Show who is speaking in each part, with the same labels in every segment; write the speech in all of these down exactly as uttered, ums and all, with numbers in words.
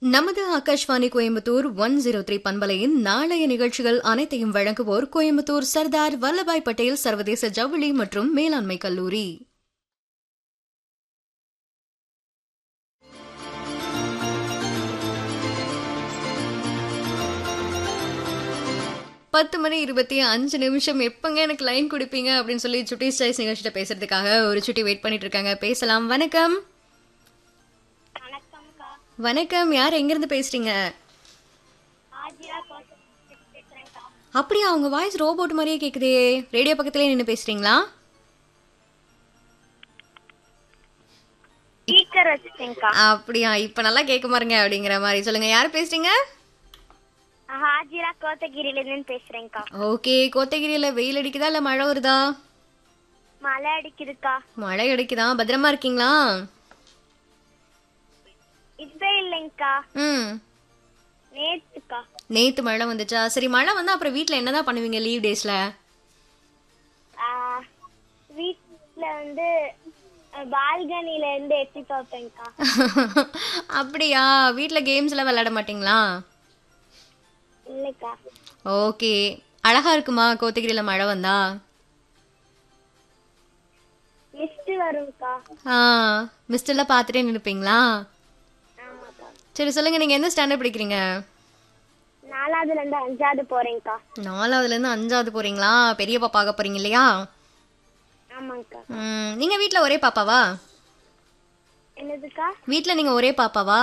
Speaker 1: நமது Akashvani Coimbatore one zero three பண்பலையின் நாளைய நிகழ்ச்சிகள் அனைத்தையும் வழங்குவோர் கோயம்புத்தூர் சர்தார் வல்லபாய் பட்டேல் சர்வதேச ஜவுளி மற்றும் மேலாண்மை கல்லூரி. பத்து மணி இருபத்தி அஞ்சு நிமிஷம். எப்பங்க எனக்கு லைன் கொடுப்பீங்க அப்படின்னு சொல்லி சுட்டி ஸ்டைஸ் நிகழ்ச்சியில பேசுறதுக்காக ஒரு சுட்டி வெயிட் பண்ணிட்டு இருக்காங்க. பேசலாம். வணக்கம். வணக்கம். யார் எங்கிருந்து பேசுறீங்க? அப்படியா, உங்க வாய்ஸ் ரோபோட் மாதிரியே கேக்குதே. ரேடியோ பக்கத்திலே நின்று பேசுறீங்களா? அப்படியா, இப்ப நல்லா கேட்க மாருங்க அப்படிங்கிற மாதிரி. சொல்லுங்க, யார் பேசுறீங்க?
Speaker 2: ஹாஜிரா கோத்தகிரில இருந்து பேசுறேன்க்கா.
Speaker 1: ஓகே, கோத்தகிரியில வெயில் அடிக்குதா இல்ல மழை வருதா?
Speaker 2: மழை அடிக்குதுக்கா.
Speaker 1: மழை அடிக்குதா? பத்திரமா இருக்கீங்களா?
Speaker 2: இப்ப இல்லைங்கக்கா.
Speaker 1: ம்.
Speaker 2: நேத்துக்கா.
Speaker 1: நேத்து மழை வந்துச்சா? சரி, மழை வந்தா அப்புறம் வீட்ல என்னதான் பண்ணுவீங்க லீவ் டேஸ்ல?
Speaker 2: வீட்ல வந்து பால்கனில இருந்து எட்டி பார்ப்பேன்க்கா.
Speaker 1: அப்படியா? வீட்ல கேம்ஸ் எல்லாம் விளையாட மாட்டீங்களா?
Speaker 2: இல்லக்கா.
Speaker 1: ஓகே. அழகா இருக்குமா கோத்தகிரியில மழை வந்தா?
Speaker 2: மிஸ்ட் வரும்க்கா.
Speaker 1: ஆ, மிஸ்ட் எல்லாம் பார்த்துட்டே நினைப்பீங்களா?
Speaker 2: ஆமாக்கா.
Speaker 1: சரி, சொல்லுங்க, நீங்க எந்த ஸ்டாண்டர்ட் படிக்கிறீங்க?
Speaker 2: நாலாவதுல இருந்து அஞ்சாவது போறேன்க்கா.
Speaker 1: நாலாவதுல இருந்து அஞ்சாவது போறீங்களா? பெரிய பாப்பா ஆக போறீங்க இல்லையா?
Speaker 2: ஆமாங்கக்கா.
Speaker 1: ம். நீங்க வீட்ல ஒரே பாப்பாவா?
Speaker 2: என்னதுக்கா?
Speaker 1: வீட்ல நீங்க ஒரே பாப்பாவா?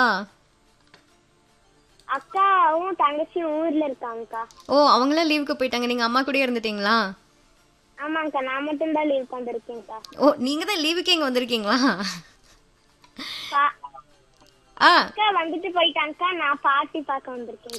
Speaker 2: அக்காவும் தங்கச்சியும் ஊர்ல இருக்காங்கக்கா.
Speaker 1: ஓ, அவங்களாம் லீவுக்கு போயிட்டாங்க. நீங்க அம்மா கூடயே இருந்துட்டீங்களா?
Speaker 2: ஆமாங்கக்கா, நான் மட்டும் தான் லீவ் வந்திருக்கேன்க்கா.
Speaker 1: ஓ, நீங்க தான் லீவுக்கே இங்க வந்திருக்கீங்களா? ஆ,
Speaker 2: அக்கா வந்துட்டு போயிட்டாங்கக்கா, நான் பாட்டி பார்க்க வந்திருக்கேன்.